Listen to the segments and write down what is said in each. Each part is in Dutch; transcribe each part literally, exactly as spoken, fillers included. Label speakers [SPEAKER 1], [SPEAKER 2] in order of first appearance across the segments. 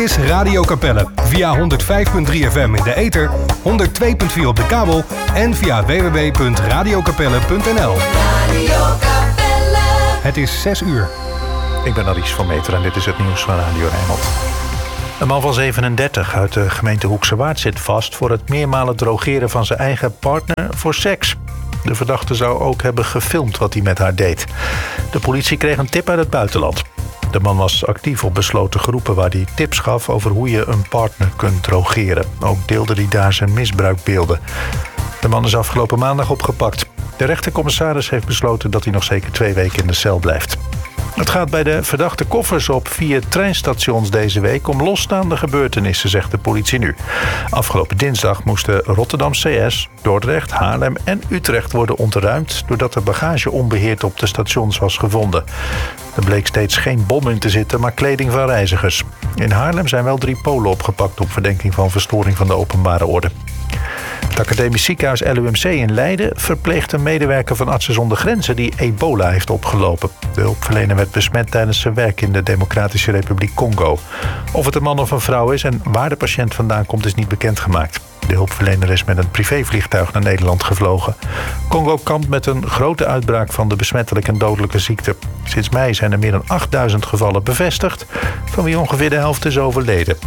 [SPEAKER 1] is Radio Capelle. Via honderd vijf komma drie F M in de ether, honderd twee komma vier op de kabel en via w w w punt radio capelle punt n l. Radio Capelle. Het is zes uur.
[SPEAKER 2] Ik ben Aries van Meter en dit is het nieuws van Radio Rijnmond. Een man van zevenendertig uit de gemeente Hoekse Waard zit vast voor het meermalen drogeren van zijn eigen partner voor seks. De verdachte zou ook hebben gefilmd wat hij met haar deed. De politie kreeg een tip uit het buitenland. De man was actief op besloten groepen waar hij tips gaf over hoe je een partner kunt drogeren. Ook deelde hij daar zijn misbruikbeelden. De man is afgelopen maandag opgepakt. De rechtercommissaris heeft besloten dat hij nog zeker twee weken in de cel blijft. Het gaat bij de verdachte koffers op vier treinstations deze week om losstaande gebeurtenissen, zegt de politie nu. Afgelopen dinsdag moesten Rotterdam C S, Dordrecht, Haarlem en Utrecht worden ontruimd doordat er bagage onbeheerd op de stations was gevonden. Er bleek steeds geen bom in te zitten, maar kleding van reizigers. In Haarlem zijn wel drie Polen opgepakt op verdenking van verstoring van de openbare orde. Het academisch ziekenhuis L U M C in Leiden verpleegt een medewerker van Artsen zonder Grenzen die ebola heeft opgelopen. De hulpverlener werd besmet tijdens zijn werk in de Democratische Republiek Congo. Of het een man of een vrouw is en waar de patiënt vandaan komt is niet bekendgemaakt. De hulpverlener is met een privévliegtuig naar Nederland gevlogen. Congo kampt met een grote uitbraak van de besmettelijke en dodelijke ziekte. Sinds mei zijn er meer dan achtduizend gevallen bevestigd, van wie ongeveer de helft is overleden.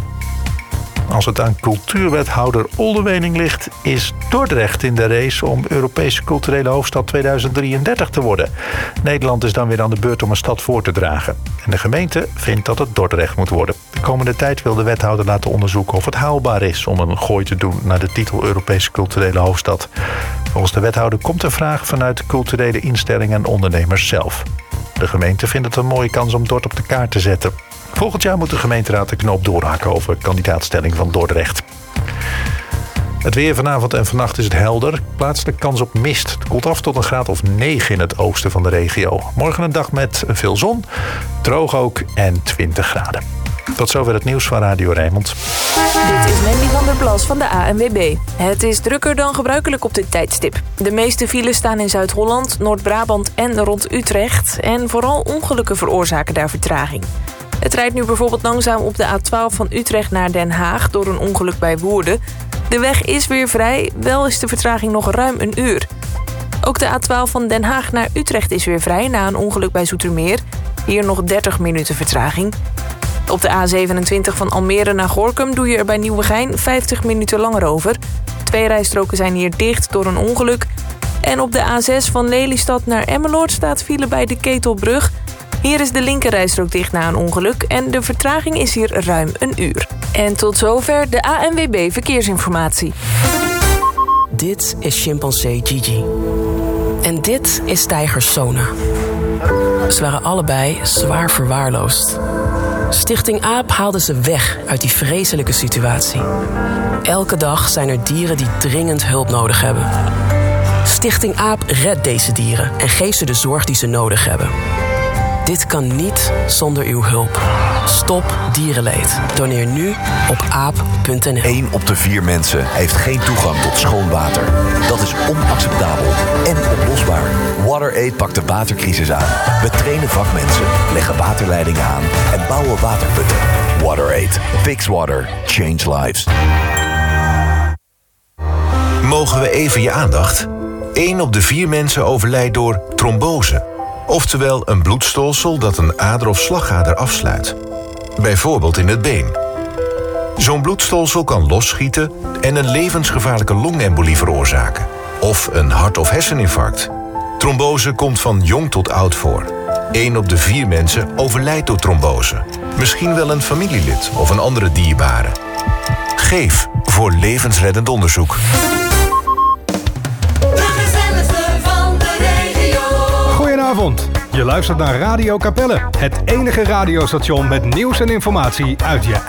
[SPEAKER 2] Als het aan cultuurwethouder Oldewening ligt, is Dordrecht in de race om Europese culturele hoofdstad tweeduizend drieëndertig te worden. Nederland is dan weer aan de beurt om een stad voor te dragen. En de gemeente vindt dat het Dordrecht moet worden. De komende tijd wil de wethouder laten onderzoeken of het haalbaar is om een gooi te doen naar de titel Europese culturele hoofdstad. Volgens de wethouder komt de vraag vanuit de culturele instellingen en ondernemers zelf. De gemeente vindt het een mooie kans om Dort op de kaart te zetten. Volgend jaar moet de gemeenteraad de knoop doorhakken over kandidaatstelling van Dordrecht. Het weer vanavond en vannacht is het helder. Plaatselijk kans op mist. Het koelt af tot een graad of negen in het oosten van de regio. Morgen een dag met veel zon, droog ook en twintig graden. Tot zover het nieuws van Radio Rijnmond.
[SPEAKER 3] Dit is Mandy van der Plas van de A N W B. Het is drukker dan gebruikelijk op dit tijdstip. De meeste files staan in Zuid-Holland, Noord-Brabant en rond Utrecht. En vooral ongelukken veroorzaken daar vertraging. Het rijdt nu bijvoorbeeld langzaam op de A twaalf van Utrecht naar Den Haag door een ongeluk bij Woerden. De weg is weer vrij, wel is de vertraging nog ruim een uur. Ook de A twaalf van Den Haag naar Utrecht is weer vrij na een ongeluk bij Zoetermeer. Hier nog dertig minuten vertraging. Op de A zevenentwintig van Almere naar Gorinchem doe je er bij Nieuwegein vijftig minuten langer over. Twee rijstroken zijn hier dicht door een ongeluk. En op de A zes van Lelystad naar Emmeloord staat file bij de Ketelbrug. Hier is de linkerrijstrook dicht na een ongeluk en de vertraging is hier ruim een uur. En tot zover de A N W B Verkeersinformatie.
[SPEAKER 4] Dit is chimpansee Gigi. En dit is tijger Sona. Ze waren allebei zwaar verwaarloosd. Stichting AAP haalde ze weg uit die vreselijke situatie. Elke dag zijn er dieren die dringend hulp nodig hebben. Stichting AAP redt deze dieren en geeft ze de zorg die ze nodig hebben. Dit kan niet zonder uw hulp. Stop dierenleed. Doneer nu op aap punt n l.
[SPEAKER 5] Eén op de vier mensen heeft geen toegang tot schoon water. Dat is onacceptabel en oplosbaar. WaterAid pakt de watercrisis aan. We trainen vakmensen, leggen waterleidingen aan en bouwen waterputten. WaterAid. Fix water. Change lives.
[SPEAKER 6] Mogen we even je aandacht? Eén op de vier mensen overlijdt door trombose. Oftewel een bloedstolsel dat een ader of slagader afsluit. Bijvoorbeeld in het been. Zo'n bloedstolsel kan losschieten en een levensgevaarlijke longembolie veroorzaken. Of een hart- of herseninfarct. Trombose komt van jong tot oud voor. Eén op de vier mensen overlijdt door trombose. Misschien wel een familielid of een andere dierbare. Geef voor levensreddend onderzoek.
[SPEAKER 1] Goedenavond. Je luistert naar Radio Capelle, het enige radiostation met nieuws en informatie uit je